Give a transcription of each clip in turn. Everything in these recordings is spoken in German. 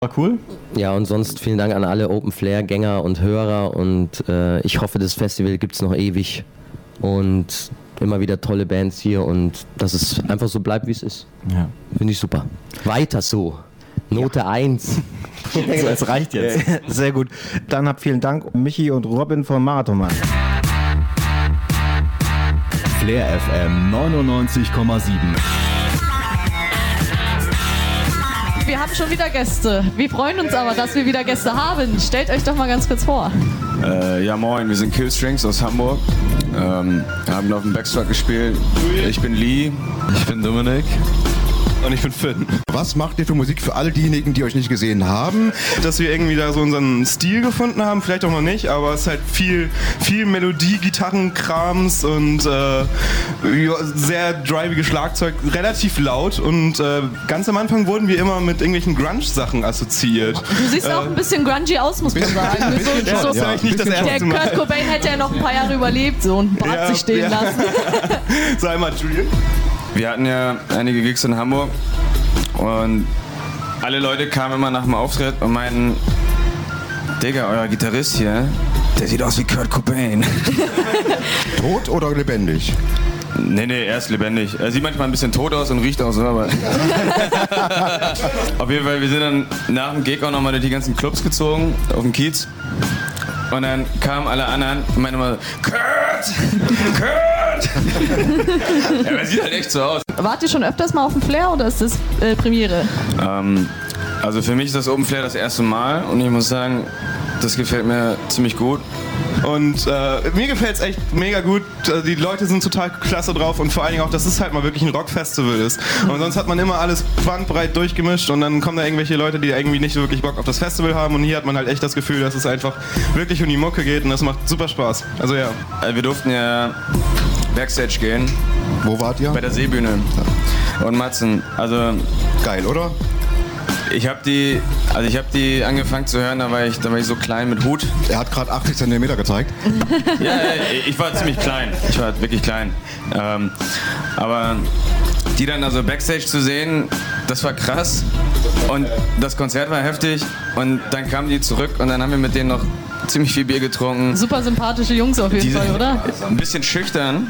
War cool. Ja, und sonst vielen Dank an alle Open Flair-Gänger und Hörer und ich hoffe, das Festival gibt es noch ewig und immer wieder tolle Bands hier und dass es einfach so bleibt, wie es ist. Ja. Finde ich super. Weiter so. Note 1. So, es reicht jetzt. Sehr gut. Dann habt vielen Dank Michi und Robin von Marathonmann. Flair FM 99,7. Wir haben schon wieder Gäste. Wir freuen uns aber, dass wir wieder Gäste haben. Stellt euch doch mal ganz kurz vor. Ja moin, wir sind Killstrings aus Hamburg. Haben auf dem Backstrut gespielt. Ich bin Lee. Ich bin Dominik. Und ich bin Finn. Was macht ihr für Musik für all diejenigen, die euch nicht gesehen haben? Dass wir irgendwie da so unseren Stil gefunden haben, vielleicht auch noch nicht, aber es ist halt viel Melodie, Gitarrenkrams und sehr drivige Schlagzeug, relativ laut und ganz am Anfang wurden wir immer mit irgendwelchen Grunge-Sachen assoziiert. Du siehst auch ein bisschen grungy aus, muss man sagen. Das ist eigentlich nicht das erste Mal. Der Kurt Cobain hätte ja noch ein paar Jahre überlebt so und Bart sich stehen lassen. Sei mal, Julian. Wir hatten ja einige Gigs in Hamburg und alle Leute kamen immer nach dem Auftritt und meinten, Digga, euer Gitarrist hier, der sieht aus wie Kurt Cobain. Tot oder lebendig? Nee, er ist lebendig. Er sieht manchmal ein bisschen tot aus und riecht auch so, aber... Auf jeden Fall, wir sind dann nach dem Gig auch nochmal durch die ganzen Clubs gezogen, auf dem Kiez. Und dann kamen alle anderen und meinten immer, Kurt! Ja, er sieht halt echt so aus. Wart ihr schon öfters mal auf dem Flair oder ist das Premiere? Also für mich ist das Open Flair das erste Mal und ich muss sagen, das gefällt mir ziemlich gut. Und mir gefällt es echt mega gut. Die Leute sind total klasse drauf und vor allen Dingen auch, dass es halt mal wirklich ein Rockfestival ist. Und sonst hat man immer alles bandbreit durchgemischt und dann kommen da irgendwelche Leute, die irgendwie nicht wirklich Bock auf das Festival haben und hier hat man halt echt das Gefühl, dass es einfach wirklich um die Mucke geht und das macht super Spaß. Also ja. Wir durften ja Backstage gehen. Wo wart ihr? Bei der Seebühne. Und Matzen. Also geil, oder? Ich habe die angefangen zu hören, da war ich so klein mit Hut. Er hat gerade 80 cm gezeigt. Ja, ich war ziemlich klein. Ich war wirklich klein. Aber die dann also Backstage zu sehen, das war krass. Und das Konzert war heftig. Und dann kamen die zurück und dann haben wir mit denen noch ziemlich viel Bier getrunken. Super sympathische Jungs auf jeden Fall, oder? Ein bisschen schüchtern,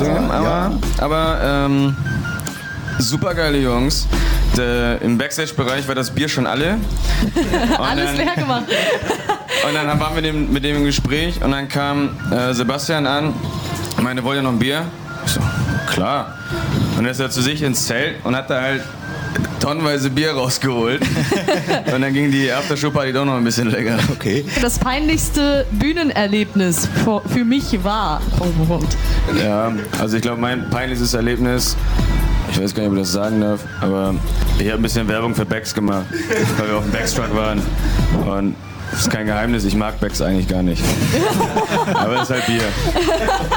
aber super geile Jungs. Im Backstage-Bereich war das Bier schon alle. Alles leer gemacht. Und dann waren wir mit dem im Gespräch und dann kam Sebastian an und meinte, wollt ihr noch ein Bier? Ich so, klar. Und er ist ja zu sich ins Zelt und hat da halt tonnenweise Bier rausgeholt. Und dann ging die Aftershow-Party doch noch ein bisschen länger. Okay. Das peinlichste Bühnenerlebnis für mich war... Ja, also ich glaube, mein peinlichstes Erlebnis... Ich weiß gar nicht, ob ich das sagen darf, aber ich habe ein bisschen Werbung für Becks gemacht, weil wir auf dem Backstrut waren. Und das ist kein Geheimnis, ich mag Becks eigentlich gar nicht. Aber es ist halt Bier.